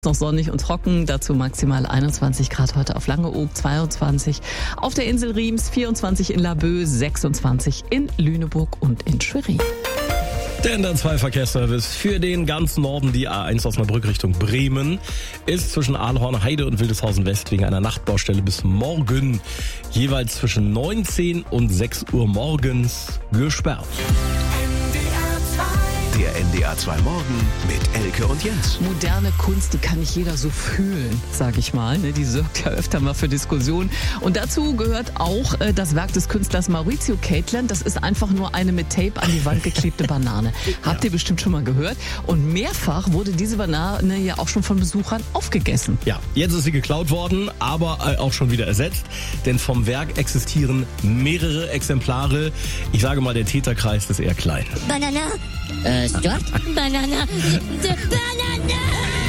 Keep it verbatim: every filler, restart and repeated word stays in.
Noch sonnig und trocken, dazu maximal einundzwanzig Grad heute auf Langeoog, zweiundzwanzig auf der Insel Riems, vierundzwanzig in Laboe, sechsundzwanzig in Lüneburg und in Schwerin. Der N D R zwei Verkehrsservice für den ganzen Norden, die A eins Osnabrück Richtung Bremen, ist zwischen Aalhorn, Heide und Wildeshausen West wegen einer Nachtbaustelle bis morgen jeweils zwischen neunzehn und sechs Uhr morgens gesperrt. Der N D R zwei Morgen mit Elke und Jens. Moderne Kunst, die kann nicht jeder so fühlen, sage ich mal. Die sorgt ja öfter mal für Diskussionen. Und dazu gehört auch äh, das Werk des Künstlers Maurizio Caetland. Das ist einfach nur eine mit Tape an die Wand geklebte Banane. Habt ihr bestimmt schon mal gehört. Und mehrfach wurde diese Banane ja auch schon von Besuchern aufgegessen. Ja, jetzt ist sie geklaut worden, aber äh, auch schon wieder ersetzt. Denn vom Werk existieren mehrere Exemplare. Ich sage mal, der Täterkreis ist eher klein. Banana. Äh, Stuart? Banana. Banana.